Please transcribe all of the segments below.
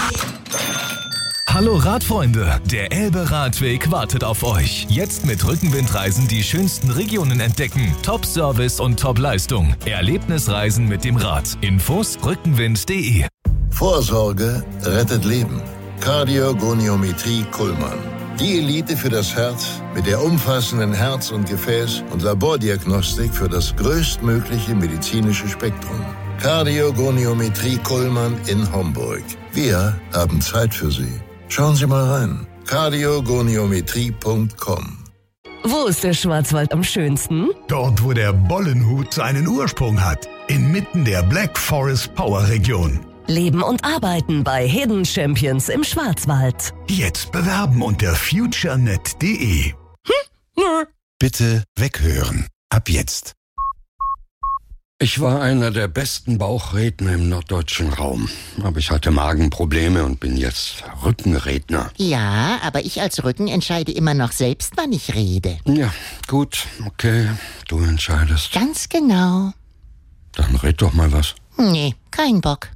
Hallo Radfreunde, der Elbe-Radweg wartet auf euch. Jetzt mit Rückenwindreisen die schönsten Regionen entdecken. Top-Service und Top-Leistung. Erlebnisreisen mit dem Rad. Infos rückenwind.de. Vorsorge rettet Leben. Kardiogoniometrie Kuhlmann. Die Elite für das Herz mit der umfassenden Herz- und Gefäß- und Labordiagnostik für das größtmögliche medizinische Spektrum. Kardiogoniometrie Kuhlmann in Homburg. Wir haben Zeit für Sie. Schauen Sie mal rein. kardiogoniometrie.com. Wo ist der Schwarzwald am schönsten? Dort, wo der Bollenhut seinen Ursprung hat. Inmitten der Black Forest Power Region. Leben und arbeiten bei Hidden Champions im Schwarzwald. Jetzt bewerben unter futurenet.de. Bitte weghören. Ab jetzt. Ich war einer der besten Bauchredner im norddeutschen Raum. Aber ich hatte Magenprobleme und bin jetzt Rückenredner. Ja, aber ich als Rücken entscheide immer noch selbst, wann ich rede. Ja, gut, okay, du entscheidest. Ganz genau. Dann red doch mal was. Nee, kein Bock.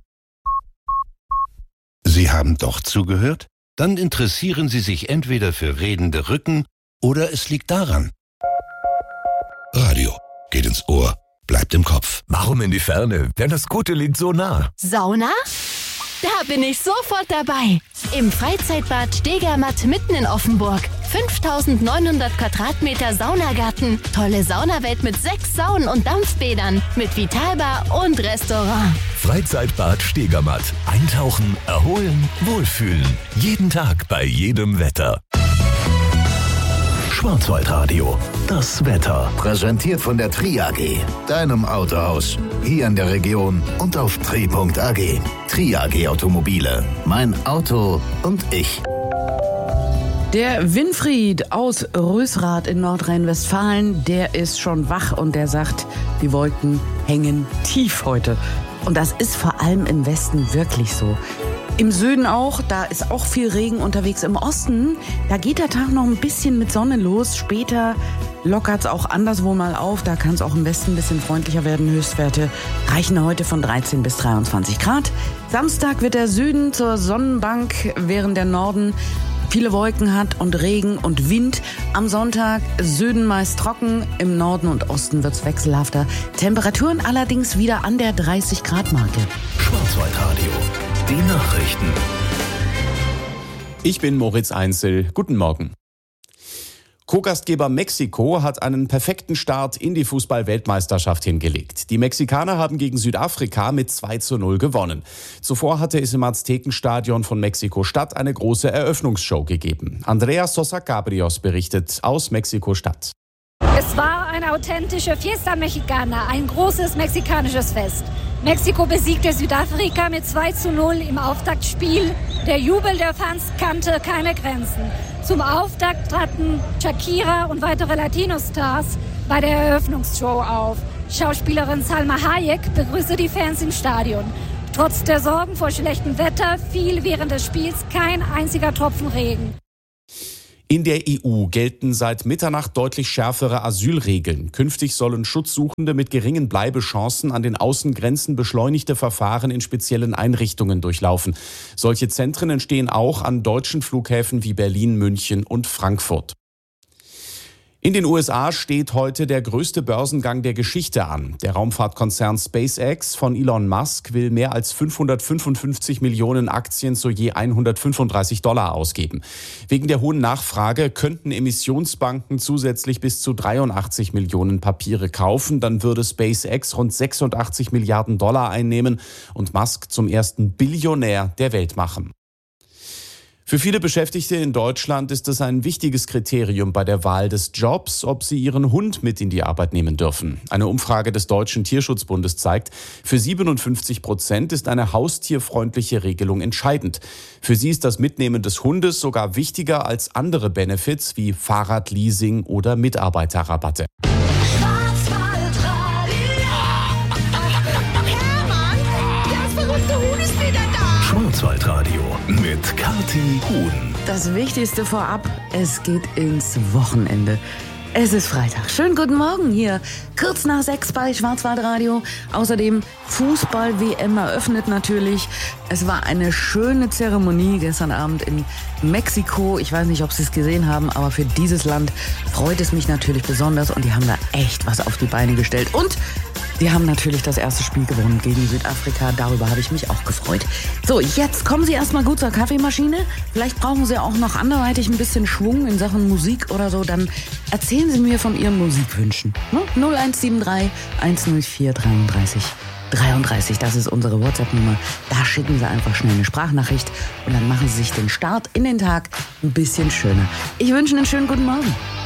Sie haben doch zugehört? Dann interessieren Sie sich entweder für redende Rücken oder es liegt daran. Radio geht ins Ohr, bleibt im Kopf. Warum in die Ferne, denn das Gute liegt so nah? Sauna? Da bin ich sofort dabei. Im Freizeitbad Stegermatt mitten in Offenburg. 5.900 Quadratmeter Saunagarten. Tolle Saunawelt mit 6 Saunen und Dampfbädern. Mit Vitalbar und Restaurant. Freizeitbad Stegermatt. Eintauchen, erholen, wohlfühlen. Jeden Tag bei jedem Wetter. Schwarzwaldradio. Das Wetter. Präsentiert von der Tri AG, deinem Autohaus. Hier in der Region und auf tri.ag. Tri AG Automobile. Mein Auto und ich. Der Winfried aus Rösrath in Nordrhein-Westfalen, der ist schon wach und der sagt, die Wolken hängen tief heute. Und das ist vor allem im Westen wirklich so. Im Süden auch, da ist auch viel Regen unterwegs. Im Osten, da geht der Tag noch ein bisschen mit Sonne los. Später lockert es auch anderswo mal auf. Da kann es auch im Westen ein bisschen freundlicher werden. Höchstwerte reichen heute von 13 bis 23 Grad. Samstag wird der Süden zur Sonnenbank, während der Norden viele Wolken hat und Regen und Wind. Am Sonntag Süden meist trocken, im Norden und Osten wird's wechselhafter. Temperaturen allerdings wieder an der 30-Grad-Marke. Schwarzwaldradio. Die Nachrichten. Ich bin Moritz Einzel. Guten Morgen. Co-Gastgeber Mexiko hat einen perfekten Start in die Fußball-Weltmeisterschaft hingelegt. Die Mexikaner haben gegen Südafrika mit 2:0 gewonnen. Zuvor hatte es im Aztekenstadion von Mexiko-Stadt eine große Eröffnungsshow gegeben. Andrea Sosa Cabrios berichtet aus Mexiko-Stadt. Es war eine authentische Fiesta Mexicana, ein großes mexikanisches Fest. Mexiko besiegte Südafrika mit 2:0 im Auftaktspiel. Der Jubel der Fans kannte keine Grenzen. Zum Auftakt traten Shakira und weitere Latino-Stars bei der Eröffnungsshow auf. Schauspielerin Salma Hayek begrüßte die Fans im Stadion. Trotz der Sorgen vor schlechtem Wetter fiel während des Spiels kein einziger Tropfen Regen. In der EU gelten seit Mitternacht deutlich schärfere Asylregeln. Künftig sollen Schutzsuchende mit geringen Bleibechancen an den Außengrenzen beschleunigte Verfahren in speziellen Einrichtungen durchlaufen. Solche Zentren entstehen auch an deutschen Flughäfen wie Berlin, München und Frankfurt. In den USA steht heute der größte Börsengang der Geschichte an. Der Raumfahrtkonzern SpaceX von Elon Musk will mehr als 555 Millionen Aktien zu je $135 ausgeben. Wegen der hohen Nachfrage könnten Emissionsbanken zusätzlich bis zu 83 Millionen Papiere kaufen. Dann würde SpaceX rund $86 Milliarden einnehmen und Musk zum ersten Billionär der Welt machen. Für viele Beschäftigte in Deutschland ist es ein wichtiges Kriterium bei der Wahl des Jobs, ob sie ihren Hund mit in die Arbeit nehmen dürfen. Eine Umfrage des Deutschen Tierschutzbundes zeigt, für 57% ist eine haustierfreundliche Regelung entscheidend. Für sie ist das Mitnehmen des Hundes sogar wichtiger als andere Benefits wie Fahrradleasing oder Mitarbeiterrabatte. Schwarzwaldradio mit Kathi Huhn. Das Wichtigste vorab, es geht ins Wochenende. Es ist Freitag. Schönen guten Morgen hier. Kurz nach 6 bei Schwarzwaldradio. Außerdem Fußball-WM eröffnet natürlich. Es war eine schöne Zeremonie gestern Abend in Mexiko. Ich weiß nicht, ob Sie es gesehen haben, aber für dieses Land freut es mich natürlich besonders. Und die haben da echt was auf die Beine gestellt. Und die haben natürlich das erste Spiel gewonnen gegen Südafrika. Darüber habe ich mich auch gefreut. So, jetzt kommen Sie erstmal gut zur Kaffeemaschine. Vielleicht brauchen Sie auch noch anderweitig ein bisschen Schwung in Sachen Musik oder so. Dann erzählen Sie mir von Ihren Musikwünschen. 0173 104 33 33. Das ist unsere WhatsApp-Nummer. Da schicken Sie einfach schnell eine Sprachnachricht und dann machen Sie sich den Start in den Tag ein bisschen schöner. Ich wünsche einen schönen guten Morgen.